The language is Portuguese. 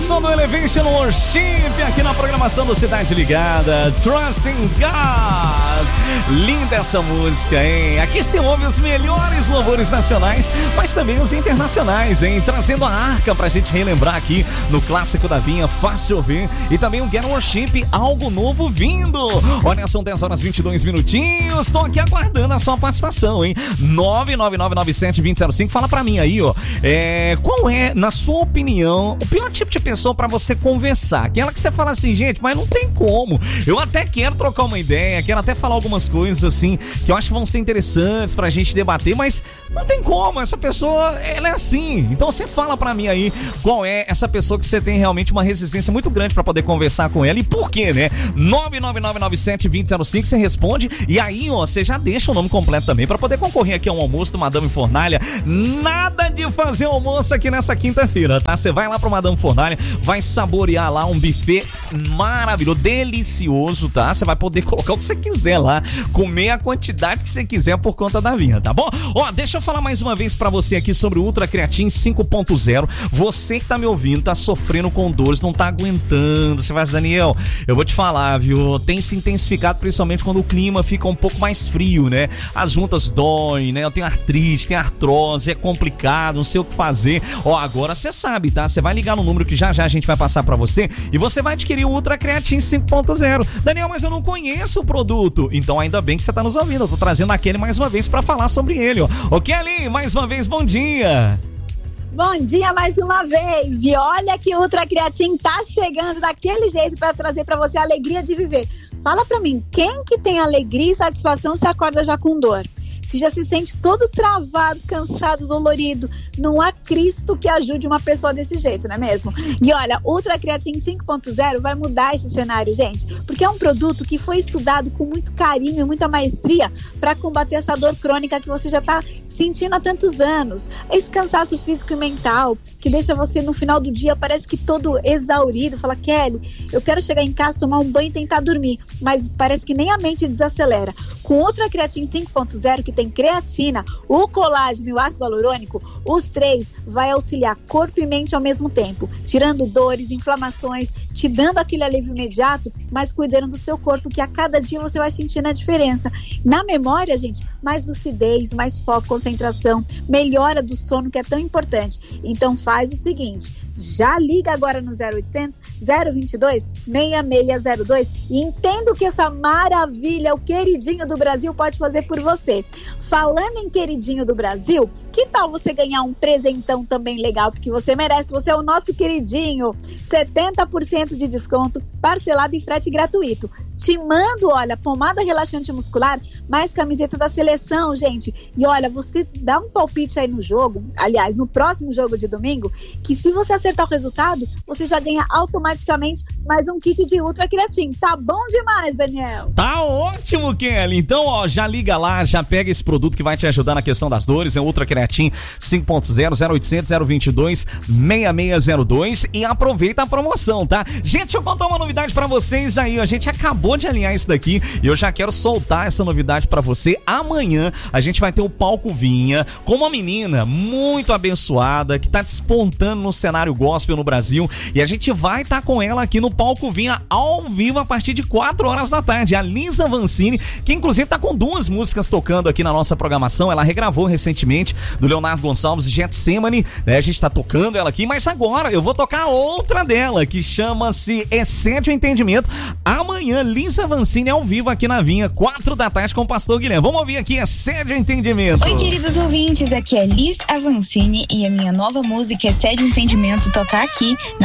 som do Elevation Worship aqui na programação do Cidade Ligada. Trust in God. Linda essa música, hein? Aqui você ouve os melhores louvores nacionais, mas também os internacionais, hein? Trazendo a arca pra gente relembrar aqui no Clássico da Vinha, fácil ouvir. E também o Get Worship, algo novo vindo. Olha, são 10 horas e 22 minutinhos. Tô aqui aguardando a sua participação, hein? 99997-2005. Fala pra mim aí, ó. Qual é, na sua opinião, o pior tipo de pessoa pra você conversar? Aquela que você fala assim, gente, mas não tem como. Eu até quero trocar uma ideia, quero até falar algumas coisas assim, que eu acho que vão ser interessantes pra gente debater, mas não tem como. Essa pessoa, ela é assim. Então você fala pra mim aí, qual é essa pessoa que você tem realmente uma resistência muito grande pra poder conversar com ela e por quê, né? 99997-2005, você responde e aí, ó, você já deixa o nome completo também pra poder concorrer aqui a um almoço do Madame Fornalha. Nada de fazer almoço aqui nessa quinta-feira, tá? Você vai lá pro Madame Fornalha, vai saborear lá um buffet maravilhoso, delicioso, tá? Você vai poder colocar o que você quiser lá, comer a quantidade que você quiser por conta da vinha, tá bom? Ó, deixa eu falar mais uma vez pra você aqui sobre o Ultra Creatine 5.0. Você que tá me ouvindo, tá sofrendo com dores, não tá aguentando. Você vai dizer, Daniel, eu vou te falar, viu? Tem se intensificado principalmente quando o clima fica um pouco mais frio, né? As juntas doem, né? Eu tenho artrite, tenho artrose, é complicado, não sei o que fazer. Ó, agora você sabe, tá? Você vai ligar no número que já a gente vai passar pra você e você vai adquirir o Ultra Creatine 5.0. Daniel, mas eu não conheço o produto. Então ainda bem que você tá nos ouvindo. Eu tô trazendo aquele mais uma vez pra falar sobre ele, ó. Ô, Kelly, mais uma vez, bom dia. Bom dia mais uma vez. E olha que o Ultra Creatine tá chegando daquele jeito para trazer para você a alegria de viver. Fala pra mim, quem que tem alegria e satisfação se acorda já com dor? Se já se sente todo travado, cansado, dolorido, não há Cristo que ajude uma pessoa desse jeito, não é mesmo? E olha, Ultra Creatine 5.0 vai mudar esse cenário, gente, porque é um produto que foi estudado com muito carinho e muita maestria para combater essa dor crônica que você já está sentindo há tantos anos. Esse cansaço físico e mental que deixa você no final do dia parece que todo exaurido, fala, Kelly, eu quero chegar em casa, tomar um banho e tentar dormir, mas parece que nem a mente desacelera. Com Ultra Creatine 5.0, que tem creatina, o colágeno e o ácido hialurônico, os três vai auxiliar corpo e mente ao mesmo tempo, tirando dores, inflamações, te dando aquele alívio imediato, mas cuidando do seu corpo, que a cada dia você vai sentindo a diferença. Na memória, gente, mais lucidez, mais foco, concentração, melhora do sono, que é tão importante. Então faz o seguinte, já liga agora no 0800 022 6602 e entenda o que essa maravilha, o queridinho do Brasil pode fazer por você. Falando em queridinho do Brasil, que tal você ganhar um presentão também legal, porque você merece, você é o nosso queridinho. 70% de desconto, parcelado e frete gratuito. Te mando, olha, pomada relaxante muscular, mais camiseta da seleção, gente. E olha, você dá um palpite aí no jogo, aliás, no próximo jogo de domingo, que se você acertar o resultado, você já ganha automaticamente mais um kit de Ultra Creatine. Tá bom demais, Daniel. Tá ótimo, Kelly. Então, ó, já liga lá, já pega esse produto que vai te ajudar na questão das dores, é Ultra Creatine 5.0, 0800 022 6602 e aproveita a promoção, tá? Gente, deixa eu contar uma novidade pra vocês aí, ó. A gente acabou de alinhar isso daqui e eu já quero soltar essa novidade pra você. Amanhã a gente vai ter o Palco Vinha com uma menina muito abençoada que tá despontando no cenário gospel no Brasil e a gente vai estar com ela aqui no Palco Vinha ao vivo a partir de 4 horas da tarde. A Lisa Vancini, que inclusive tá com 2 músicas tocando aqui na nossa programação. Ela regravou recentemente do Leonardo Gonçalves, Getsemane, né? A gente tá tocando ela aqui, mas agora eu vou tocar outra dela que chama-se Excede o Entendimento. Amanhã Lisa Vancini ao vivo aqui na Vinha, 4 da tarde com o Pastor Guilherme. Vamos ouvir aqui, Excede o Entendimento. Oi, queridos ouvintes, aqui é Liz Avancini e a minha nova música Excede o Entendimento tocar aqui na